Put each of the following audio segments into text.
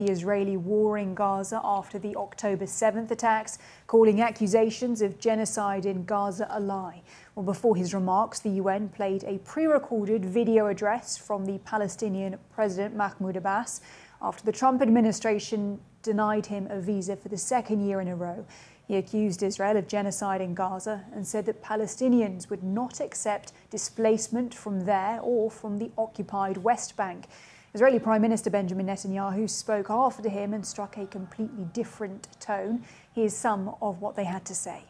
The Israeli war in Gaza after the October 7th attacks, calling accusations of genocide in Gaza a lie. Well, before his remarks, the UN played a pre-recorded video address from the Palestinian President Mahmoud Abbas after the Trump administration denied him a visa for the second year in a row. He accused Israel of genocide in Gaza and said that Palestinians would not accept displacement from there or from the occupied West Bank. Israeli Prime Minister Benjamin Netanyahu spoke after him and struck a completely different tone. Here's some of what they had to say.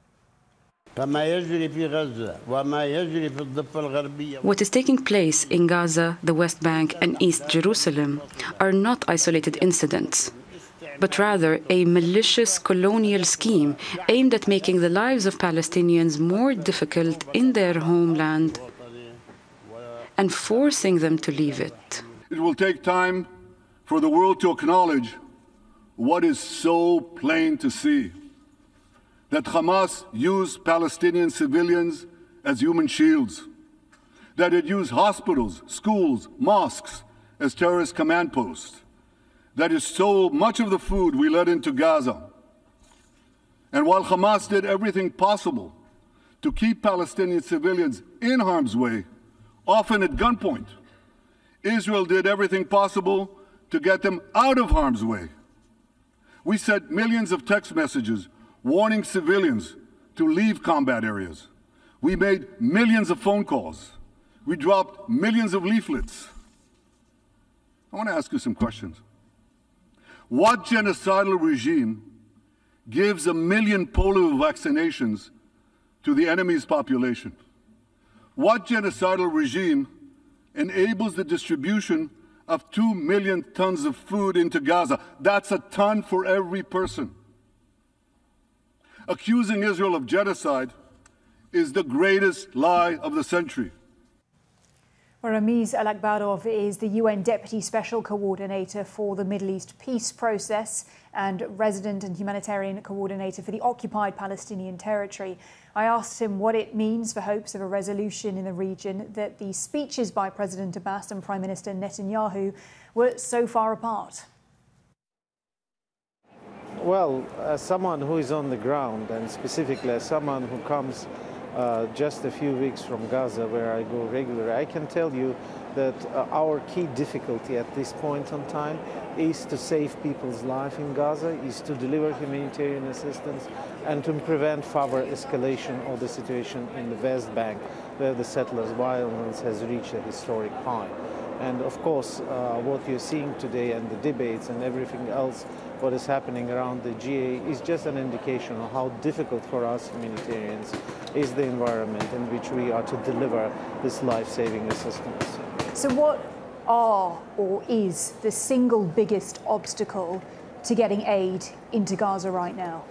What is taking place in Gaza, the West Bank and East Jerusalem are not isolated incidents, but rather a malicious colonial scheme aimed at making the lives of Palestinians more difficult in their homeland and forcing them to leave it. It will take time for the world to acknowledge what is so plain to see, that Hamas used Palestinian civilians as human shields, that it used hospitals, schools, mosques as terrorist command posts, that it stole much of the food we let into Gaza. And while Hamas did everything possible to keep Palestinian civilians in harm's way, often at gunpoint, Israel did everything possible to get them out of harm's way. We sent millions of text messages warning civilians to leave combat areas. We made millions of phone calls. We dropped millions of leaflets. I want to ask you some questions. What genocidal regime gives 1 million polio vaccinations to the enemy's population? What genocidal regime enables the distribution of 2 million tons of food into Gaza? That's a ton for every person. Accusing Israel of genocide is the greatest lie of the century. Ramiz Alakbarov is the UN Deputy Special Coordinator for the Middle East Peace Process and Resident and Humanitarian Coordinator for the occupied Palestinian territory. I asked him what it means for hopes of a resolution in the region that the speeches by President Abbas and Prime Minister Netanyahu were so far apart. Well, as someone who is on the ground, and specifically as someone who comes just a few weeks from Gaza, where I go regularly, I can tell you that our key difficulty at this point in time is to save people's life in Gaza, is to deliver humanitarian assistance, and to prevent further escalation of the situation in the West Bank, where the settlers' violence has reached a historic high. And of course, what you're seeing today and the debates and everything else, what is happening around the GA is just an indication of how difficult for us humanitarians is the environment in which we are to deliver this life-saving assistance. So what are or is the single biggest obstacle to getting aid into Gaza right now?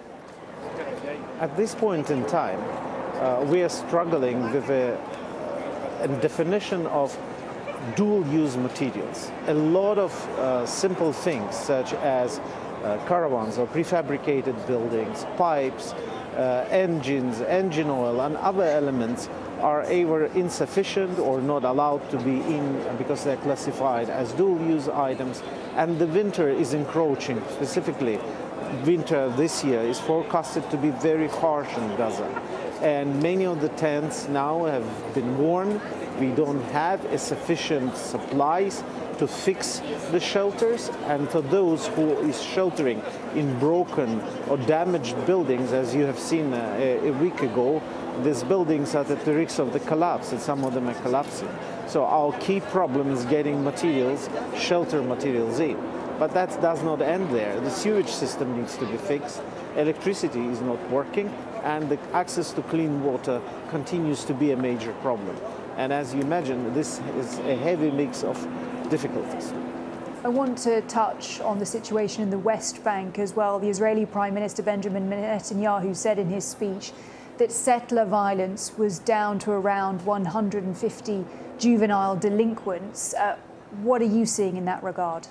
At this point in time, we are struggling with a definition of dual-use materials. A lot of simple things such as caravans or prefabricated buildings, pipes, engines, engine oil and other elements are either insufficient or not allowed to be in because they're classified as dual-use items, and the winter is encroaching. Specifically, winter this year is forecasted to be very harsh in Gaza, and many of the tents now have been worn. We don't have sufficient supplies to fix the shelters, and for those who is sheltering in broken or damaged buildings, as you have seen a week ago, these buildings are at the risk of the collapse, and some of them are collapsing. So our key problem is getting materials, shelter materials in. But that does not end there. The sewage system needs to be fixed, electricity is not working, and the access to clean water continues to be a major problem. And as you imagine, this is a heavy mix of difficulties. I want to touch on the situation in the West Bank as well. The Israeli Prime Minister Benjamin Netanyahu said in his speech that settler violence was down to around 150 juvenile delinquents. What are you seeing in that regard?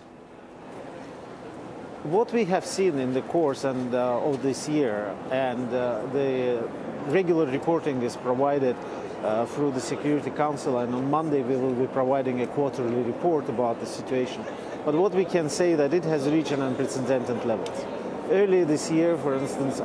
What we have seen in the course of this year, and the regular reporting is provided through the Security Council, and on Monday we will be providing a quarterly report about the situation but what we can say that it has reached an unprecedented level. Earlier this year, for instance,